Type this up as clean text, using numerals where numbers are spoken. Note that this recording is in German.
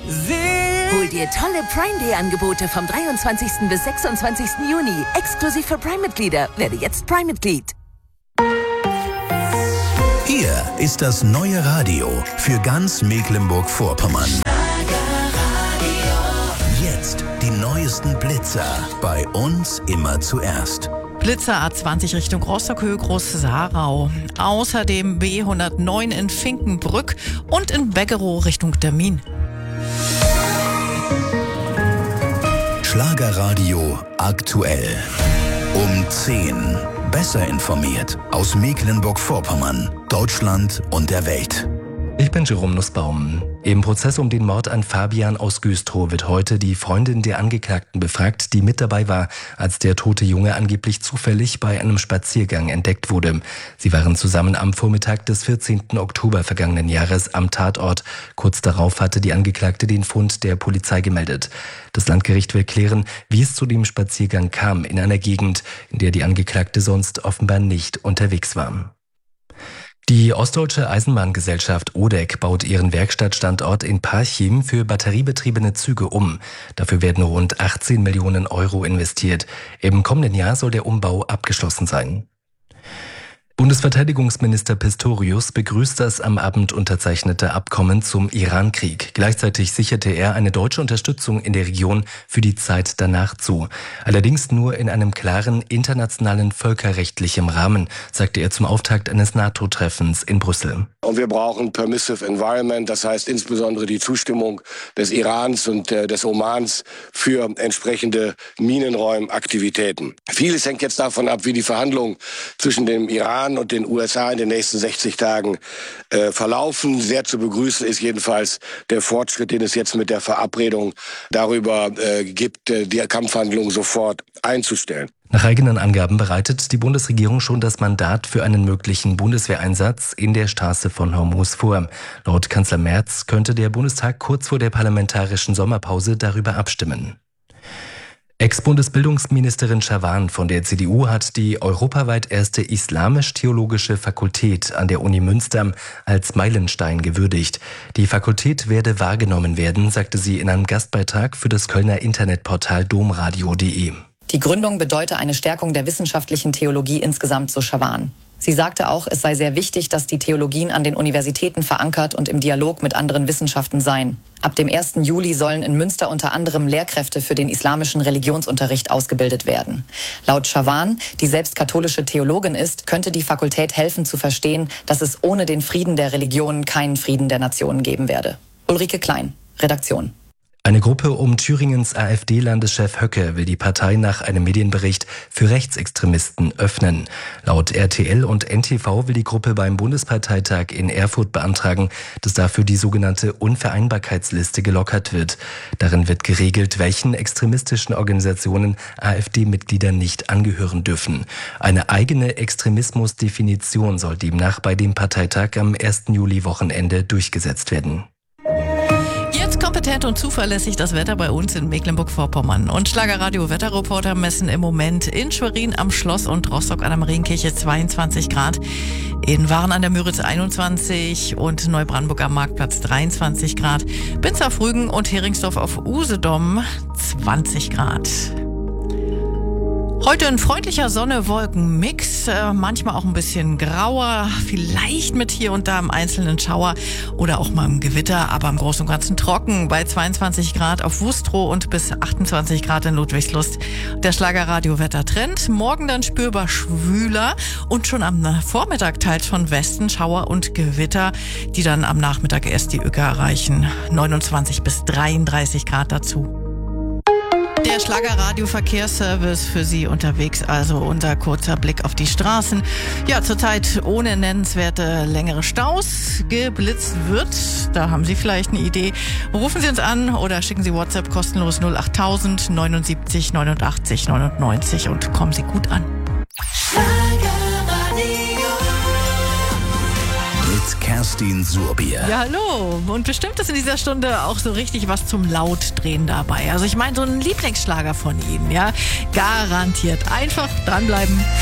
Hol dir tolle Prime Day Angebote vom 23. bis 26. Juni. Exklusiv für Prime-Mitglieder. Werde jetzt Prime-Mitglied. Hier ist das neue Radio für ganz Mecklenburg-Vorpommern. Jetzt die neuesten Blitzer. Bei uns immer zuerst. Blitzer A20 Richtung Rostock-Höhe Groß-Saarau. Außerdem B109 in Finkenbrück und in Weggerow Richtung Termin. Schlagerradio aktuell. Um 10. Besser informiert aus Mecklenburg-Vorpommern, Deutschland und der Welt. Ich bin Jerome Nussbaum. Im Prozess um den Mord an Fabian aus Güstrow wird heute die Freundin der Angeklagten befragt, die mit dabei war, als der tote Junge angeblich zufällig bei einem Spaziergang entdeckt wurde. Sie waren zusammen am Vormittag des 14. Oktober vergangenen Jahres am Tatort. Kurz darauf hatte die Angeklagte den Fund der Polizei gemeldet. Das Landgericht will klären, wie es zu dem Spaziergang kam, in einer Gegend, in der die Angeklagte sonst offenbar nicht unterwegs war. Die Ostdeutsche Eisenbahngesellschaft ODEC baut ihren Werkstattstandort in Parchim für batteriebetriebene Züge um. Dafür werden rund 18 Millionen Euro investiert. Im kommenden Jahr soll der Umbau abgeschlossen sein. Bundesverteidigungsminister Pistorius begrüßt das am Abend unterzeichnete Abkommen zum Iran-Krieg. Gleichzeitig sicherte er eine deutsche Unterstützung in der Region für die Zeit danach zu. Allerdings nur in einem klaren internationalen völkerrechtlichen Rahmen, sagte er zum Auftakt eines NATO-Treffens in Brüssel. Und wir brauchen Permissive Environment, das heißt insbesondere die Zustimmung des Irans und des Omans für entsprechende Minenräumaktivitäten. Vieles hängt jetzt davon ab, wie die Verhandlungen zwischen dem Iran und den USA in den nächsten 60 Tagen verlaufen. Sehr zu begrüßen ist jedenfalls der Fortschritt, den es jetzt mit der Verabredung darüber gibt, die Kampfhandlungen sofort einzustellen. Nach eigenen Angaben bereitet die Bundesregierung schon das Mandat für einen möglichen Bundeswehreinsatz in der Straße von Hormuz vor. Laut Kanzler Merz könnte der Bundestag kurz vor der parlamentarischen Sommerpause darüber abstimmen. Ex-Bundesbildungsministerin Schawan von der CDU hat die europaweit erste islamisch-theologische Fakultät an der Uni Münster als Meilenstein gewürdigt. Die Fakultät werde wahrgenommen werden, sagte sie in einem Gastbeitrag für das Kölner Internetportal domradio.de. Die Gründung bedeute eine Stärkung der wissenschaftlichen Theologie insgesamt, so Schawan. Sie sagte auch, es sei sehr wichtig, dass die Theologien an den Universitäten verankert und im Dialog mit anderen Wissenschaften seien. Ab dem 1. Juli sollen in Münster unter anderem Lehrkräfte für den islamischen Religionsunterricht ausgebildet werden. Laut Schawan, die selbst katholische Theologin ist, könnte die Fakultät helfen zu verstehen, dass es ohne den Frieden der Religionen keinen Frieden der Nationen geben werde. Ulrike Klein, Redaktion. Eine Gruppe um Thüringens AfD-Landeschef Höcke will die Partei nach einem Medienbericht für Rechtsextremisten öffnen. Laut RTL und NTV will die Gruppe beim Bundesparteitag in Erfurt beantragen, dass dafür die sogenannte Unvereinbarkeitsliste gelockert wird. Darin wird geregelt, welchen extremistischen Organisationen AfD-Mitglieder nicht angehören dürfen. Eine eigene Extremismusdefinition soll demnach bei dem Parteitag am 1. Juli-Wochenende durchgesetzt werden. Jetzt kompetent und zuverlässig das Wetter bei uns in Mecklenburg-Vorpommern. Und Schlagerradio-Wetterreporter messen im Moment in Schwerin am Schloss und Rostock an der Marienkirche 22 Grad. In Waren an der Müritz 21 und Neubrandenburg am Marktplatz 23 Grad. Binz-auf-Rügen und Heringsdorf auf Usedom 20 Grad. Heute ein freundlicher Sonne-Wolken-Mix, manchmal auch ein bisschen grauer, vielleicht mit hier und da im einzelnen Schauer oder auch mal im Gewitter, aber im Großen und Ganzen trocken bei 22 Grad auf Wustrow und bis 28 Grad in Ludwigslust. Der Schlagerradio-Wettertrend, morgen dann spürbar schwüler und schon am Vormittag teils von Westen Schauer und Gewitter, die dann am Nachmittag erst die Öcker erreichen. 29 bis 33 Grad dazu. Der Schlagerradio-Verkehrsservice für Sie unterwegs, also unser kurzer Blick auf die Straßen. Ja, zurzeit ohne nennenswerte längere Staus. Geblitzt wird, da haben Sie vielleicht eine Idee. Rufen Sie uns an oder schicken Sie WhatsApp kostenlos 08000 79 89 99 und kommen Sie gut an. Mit Kerstin Surbier. Ja, hallo. Und bestimmt ist in dieser Stunde auch so richtig was zum Lautdrehen dabei. Also ich meine, so ein Lieblingsschlager von Ihnen, ja. Garantiert. Einfach dranbleiben.